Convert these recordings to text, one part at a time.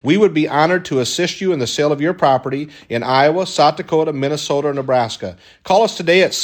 We would be honored to assist you in the sale of your property in Iowa, South Dakota, Minnesota, or Nebraska. Call us today at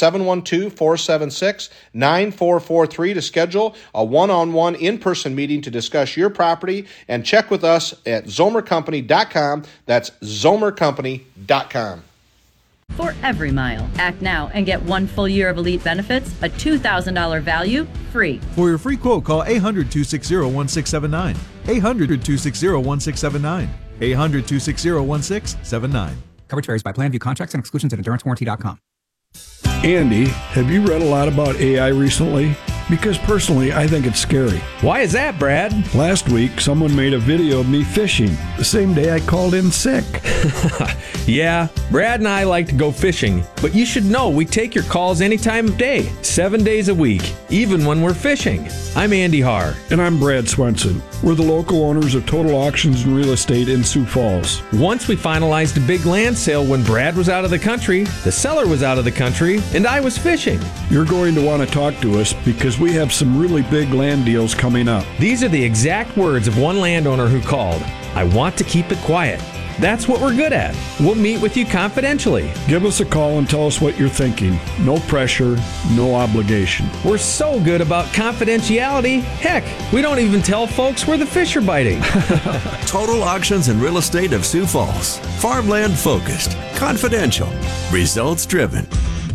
712-476-9443 to schedule a one-on-one in-person meeting to discuss your property, and check with us at zomercompany.com. That's zomercompany.com. For every mile, act now and get 1 full year of Elite benefits, a $2,000 value, free. For your free quote, call 800-260-1679. 800-260-1679. 800-260-1679. Coverage varies by plan. View contracts and exclusions at endurancewarranty.com. Andy, have you read a lot about AI recently? Because personally, I think it's scary. Why is that, Brad? Last week, someone made a video of me fishing, the same day I called in sick. Yeah, Brad and I like to go fishing, but you should know we take your calls any time of day, 7 days a week, even when we're fishing. I'm Andy Haar. And I'm Brad Swenson. We're the local owners of Total Auctions and Real Estate in Sioux Falls. Once we finalized a big land sale when Brad was out of the country, the seller was out of the country, and I was fishing. You're going to want to talk to us because we have some really big land deals coming up. These are the exact words of one landowner who called. I want to keep it quiet. That's what we're good at. We'll meet with you confidentially. Give us a call and tell us what you're thinking. No pressure, no obligation. We're so good about confidentiality. Heck, we don't even tell folks where the fish are biting. Total Auctions and Real Estate of Sioux Falls. Farmland focused, confidential, results driven.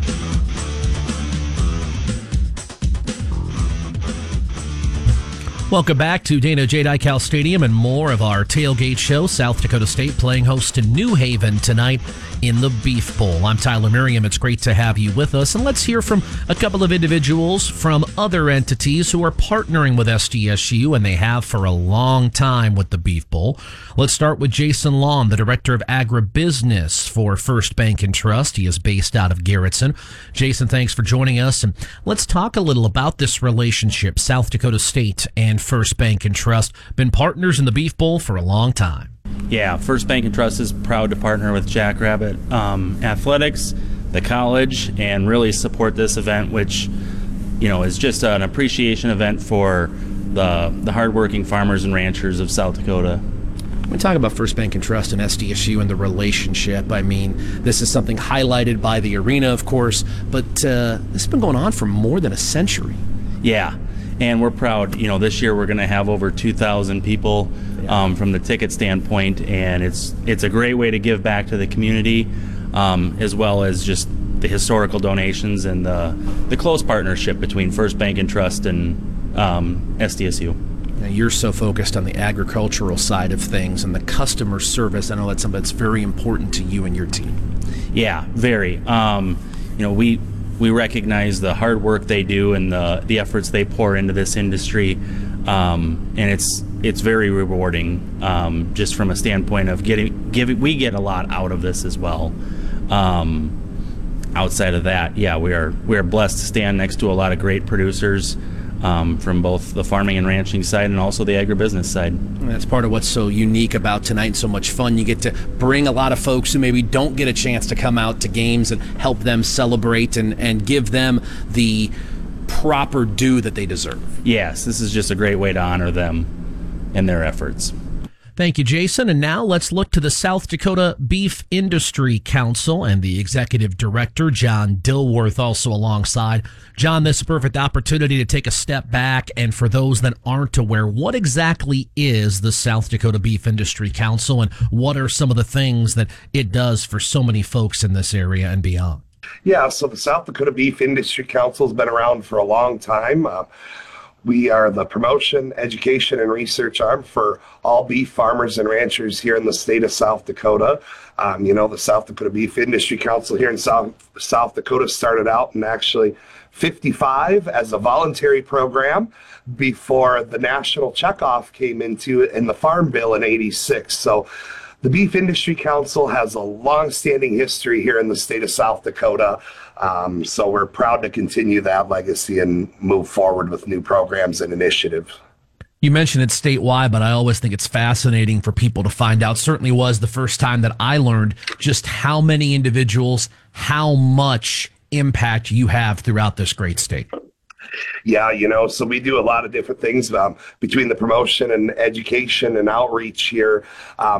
Welcome back to Dana J. Dykhouse Stadium and more of our tailgate show. South Dakota State playing host to New Haven tonight in the Beef Bowl. I'm Tyler Merriam. It's great to have you with us. And let's hear from a couple of individuals from other entities who are partnering with SDSU, and they have for a long time with the Beef Bowl. Let's start with Jason Long, the Director of Agribusiness for First Bank and Trust. He is based out of Garrettson. Jason, thanks for joining us. And let's talk a little about this relationship, South Dakota State and First Bank and Trust. Been partners in the Beef Bowl for a long time. Yeah, First Bank and Trust is proud to partner with Jackrabbit Athletics, the college, and really support this event, which, you know, is just an appreciation event for the hardworking farmers and ranchers of South Dakota. When we talk about First Bank and Trust and SDSU and the relationship, I mean, this is something highlighted by the arena, of course, but this has been going on for more than a century. Yeah. And we're proud. You know, this year we're going to have over 2,000 people from the ticket standpoint, and it's a great way to give back to the community, as well as just the historical donations and the close partnership between First Bank and Trust and SDSU. Now, you're so focused on the agricultural side of things and the customer service. I know that's something that's very important to you and your team. Yeah, very. You know, we recognize the hard work they do and the efforts they pour into this industry, and it's very rewarding, just from a standpoint of we get a lot out of this as well. Outside of that, yeah, we are blessed to stand next to a lot of great producers from both the farming and ranching side and also the agribusiness side. And that's part of what's so unique about tonight and so much fun. You get to bring a lot of folks who maybe don't get a chance to come out to games and help them celebrate and give them the proper due that they deserve. Yes, this is just a great way to honor them and their efforts. Thank you, Jason. And now let's look to the South Dakota Beef Industry Council and the Executive Director, John Dilworth, also alongside. John, this is a perfect opportunity to take a step back. And for those that aren't aware, what exactly is the South Dakota Beef Industry Council, and what are some of the things that it does for so many folks in this area and beyond? Yeah, so the South Dakota Beef Industry Council has been around for a long time. We are the promotion, education, and research arm for all beef farmers and ranchers here in the state of South Dakota. You know, the South Dakota Beef Industry Council here in South Dakota started out in actually 55 as a voluntary program before the national checkoff came into it in the Farm Bill in 86. So the Beef Industry Council has a long-standing history here in the state of South Dakota. So we're proud to continue that legacy and move forward with new programs and initiatives. You mentioned it's statewide, but I always think it's fascinating for people to find out. Certainly was the first time that I learned just how many individuals, how much impact you have throughout this great state. Yeah, you know, so we do a lot of different things between the promotion and education and outreach here.